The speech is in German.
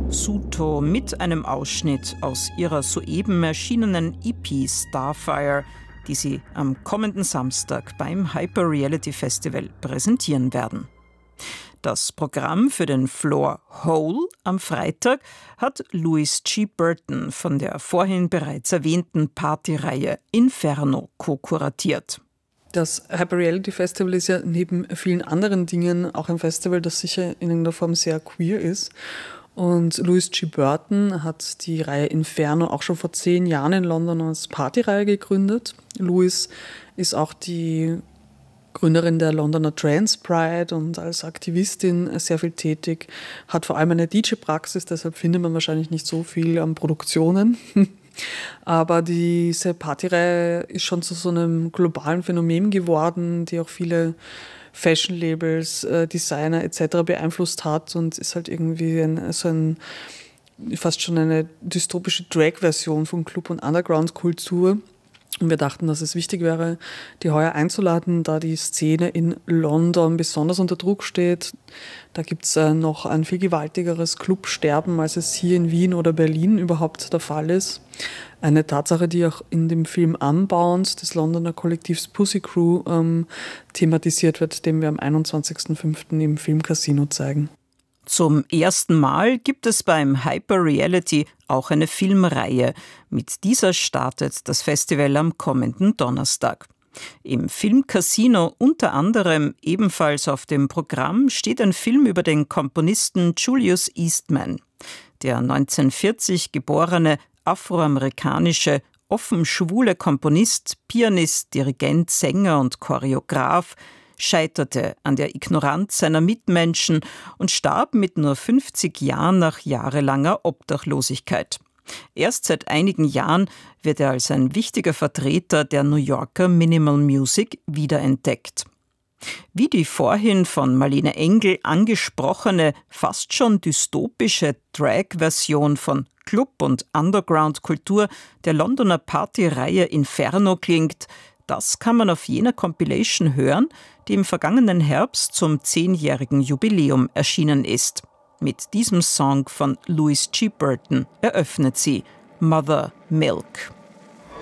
Suto mit einem Ausschnitt aus ihrer soeben erschienenen EP Starfire, die sie am kommenden Samstag beim Hyper Reality Festival präsentieren werden. Das Programm für den Floor Hole am Freitag hat Louis G. Burton von der vorhin bereits erwähnten Partyreihe Inferno co-kuratiert. Das Hyper Reality Festival ist ja neben vielen anderen Dingen auch ein Festival, das sicher in irgendeiner Form sehr queer ist. Und Louis G. Burton hat die Reihe Inferno auch schon vor 10 Jahren in London als Partyreihe gegründet. Louis ist auch die Gründerin der Londoner Trans Pride und als Aktivistin sehr viel tätig, hat vor allem eine DJ-Praxis, deshalb findet man wahrscheinlich nicht so viel an Produktionen. Aber diese Partyreihe ist schon zu so einem globalen Phänomen geworden, die auch viele Fashion-Labels, Designer etc. beeinflusst hat und ist halt irgendwie fast schon eine dystopische Drag-Version von Club- und Underground-Kultur. Und wir dachten, dass es wichtig wäre, die heuer einzuladen, da die Szene in London besonders unter Druck steht. Da gibt es noch ein viel gewaltigeres Clubsterben, als es hier in Wien oder Berlin überhaupt der Fall ist. Eine Tatsache, die auch in dem Film Unbound des Londoner Kollektivs Pussy Crew thematisiert wird, den wir am 21.05. im Filmcasino zeigen. Zum ersten Mal gibt es beim Hyper Reality auch eine Filmreihe. Mit dieser startet das Festival am kommenden Donnerstag. Im Filmcasino unter anderem ebenfalls auf dem Programm steht ein Film über den Komponisten Julius Eastman. Der 1940 geborene afroamerikanische, offen schwule Komponist, Pianist, Dirigent, Sänger und Choreograf scheiterte an der Ignoranz seiner Mitmenschen und starb mit nur 50 Jahren nach jahrelanger Obdachlosigkeit. Erst seit einigen Jahren wird er als ein wichtiger Vertreter der New Yorker Minimal Music wiederentdeckt. Wie die vorhin von Marlene Engel angesprochene, fast schon dystopische Drag-Version von Club- und Underground-Kultur der Londoner Partyreihe Inferno klingt, das kann man auf jener Compilation hören, die im vergangenen Herbst zum 10-jährigen Jubiläum erschienen ist. Mit diesem Song von Louis G. Burton eröffnet sie Mother Milk.